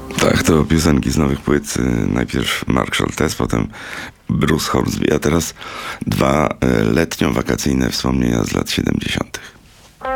Tak, to piosenki z nowych płyt. Najpierw Mark Schultes, potem Bruce Hornsby, a teraz dwa letnio-wakacyjne wspomnienia z lat 70.